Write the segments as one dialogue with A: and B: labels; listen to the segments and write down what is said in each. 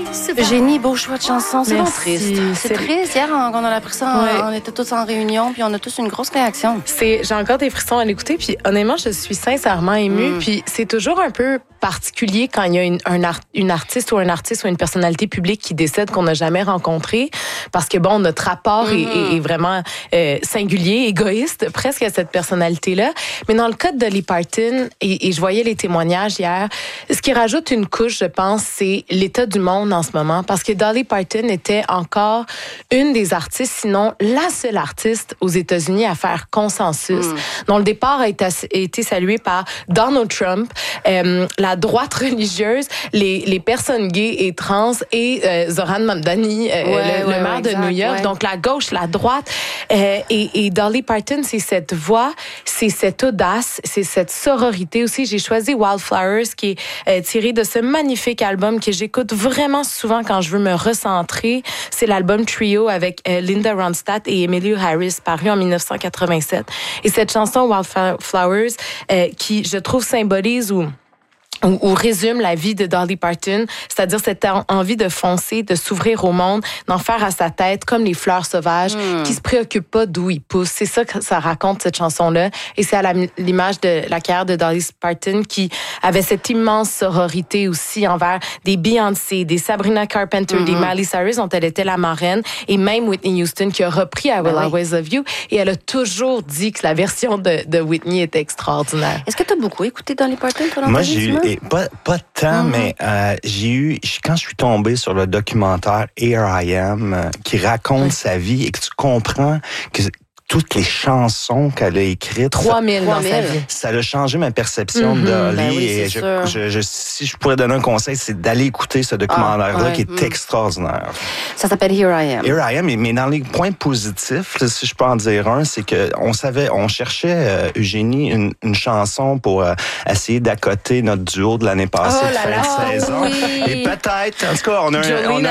A: Eugénie, beau choix de chanson. C'est
B: Merci.
A: donc triste. C'est triste. Hier, on a appris ça, on était tous en réunion, puis on a tous une grosse réaction.
B: J'ai encore des frissons à l'écouter, puis honnêtement, je suis sincèrement émue. Puis c'est toujours un peu particulier quand il y a une artiste ou un artiste ou une personnalité publique qui décède qu'on n'a jamais rencontré, parce que bon, notre rapport est vraiment singulier, égoïste, presque à cette personnalité-là. Mais dans le cas de Dolly Parton, et je voyais les témoignages hier, ce qui rajoute une couche, je pense, c'est l'état du monde en ce moment, parce que Dolly Parton était encore une des artistes, sinon la seule artiste aux États-Unis à faire consensus, dont le départ a été salué par Donald Trump, la droite religieuse, les personnes gays et trans et Zohran Mamdani, le maire de New York. Donc la gauche, la droite. Et Dolly Parton, c'est cette voix, c'est cette audace, c'est cette sororité aussi. J'ai choisi Wildflowers, qui est tiré de ce magnifique album que j'écoute vraiment souvent quand je veux me recentrer. C'est l'album Trio avec Linda Ronstadt et Emmylou Harris, paru en 1987. Et cette chanson Wildflowers, qui je trouve symbolise ou résume la vie de Dolly Parton, c'est-à-dire cette envie de foncer, de s'ouvrir au monde, d'en faire à sa tête, comme les fleurs sauvages, qui se préoccupent pas d'où ils poussent. C'est ça que ça raconte, cette chanson-là. Et c'est à l'image de la carrière de Dolly Parton, qui avait cette immense sororité aussi envers des Beyoncé, des Sabrina Carpenter, des Miley Cyrus, dont elle était la marraine, et même Whitney Houston, qui a repris I Will Always Love You. Et elle a toujours dit que la version de Whitney était extraordinaire.
A: Est-ce que tu as beaucoup écouté Dolly Parton, toi, dans
C: Moi,
A: ta vie,
C: pas tant, mais j'ai eu, quand je suis tombé sur le documentaire Here I Am, qui raconte sa vie et que tu comprends que toutes les chansons qu'elle a écrites.
B: 3000 dans sa vie.
C: Ça a changé ma perception de Dolly.
A: Ben oui,
C: et si je pourrais donner un conseil, c'est d'aller écouter ce documentaire-là qui est extraordinaire.
A: Ça s'appelle Here I Am.
C: Here I Am, mais dans les points positifs, si je peux en dire un, c'est que on cherchait, Eugénie, une chanson pour essayer d'accoter notre duo de l'année passée de fin de saison.
A: Oui.
C: Et peut-être, en tout cas, on a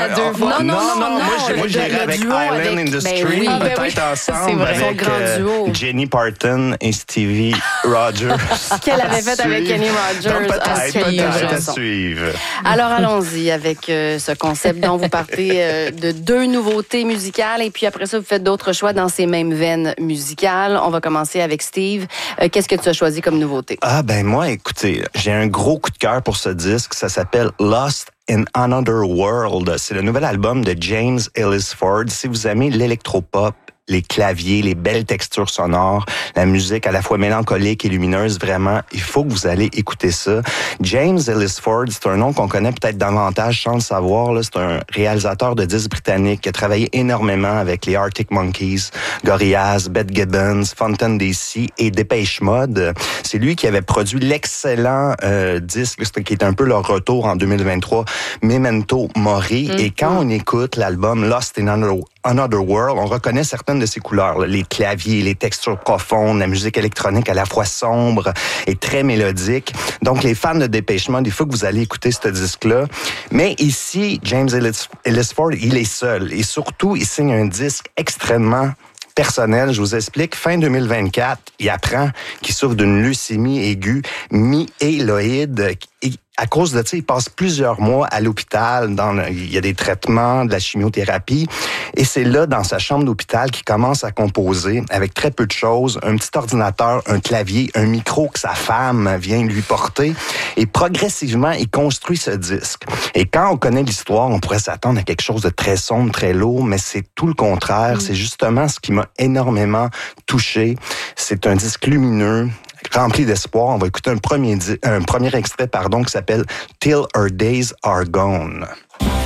C: moi j'irais avec Island Industry, peut-être ensemble. Avec Jenny Parton et Stevie Rogers.
A: Qu'elle avait fait avec Kenny Rogers.
C: Peut-être à suivre.
A: Alors, allons-y avec ce concept dont vous partez de 2 nouveautés musicales et puis après ça, vous faites d'autres choix dans ces mêmes veines musicales. On va commencer avec Steve. Qu'est-ce que tu as choisi comme nouveauté?
C: Moi, écoutez, j'ai un gros coup de cœur pour ce disque. Ça s'appelle Lost in Another World. C'est le nouvel album de James Ellis Ford. Si vous aimez l'électropop, les claviers, les belles textures sonores, la musique à la fois mélancolique et lumineuse, vraiment, il faut que vous allez écouter ça. James Ellis Ford, c'est un nom qu'on connaît peut-être davantage sans le savoir. Là. C'est un réalisateur de disques britannique qui a travaillé énormément avec les Arctic Monkeys, Gorillaz, Beth Gibbons, Fountain DC et Depeche Mode. C'est lui qui avait produit l'excellent disque, qui est un peu leur retour en 2023, Memento Mori. Et quand on écoute l'album Lost in Another World, on reconnaît certaines de ses couleurs, là, les claviers, les textures profondes, la musique électronique à la fois sombre et très mélodique. Donc, les fans de Depeche Mode, il faut que vous allez écouter ce disque-là. Mais ici, James Ellis Ford, il est seul. Et surtout, il signe un disque extrêmement personnel. Je vous explique. Fin 2024, il apprend qu'il souffre d'une leucémie aiguë myéloïde. À cause de ça, il passe plusieurs mois à l'hôpital. Il y a des traitements, de la chimiothérapie. Et c'est là, dans sa chambre d'hôpital, qu'il commence à composer avec très peu de choses. Un petit ordinateur, un clavier, un micro que sa femme vient lui porter. Et progressivement, il construit ce disque. Et quand on connaît l'histoire, on pourrait s'attendre à quelque chose de très sombre, très lourd, mais c'est tout le contraire. C'est justement ce qui m'a énormément touché. C'est un disque lumineux, rempli d'espoir. On va écouter un premier extrait, qui s'appelle Till Our Days Are Gone.